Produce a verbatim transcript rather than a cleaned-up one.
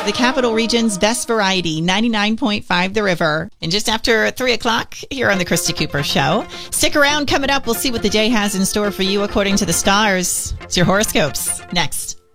the Capital Region's best variety, ninety-nine point five The River. And just after three o'clock here on the Christy Cooper Show. Stick around. Coming up, we'll see what the day has in store for you according to the stars. It's your horoscopes. Next.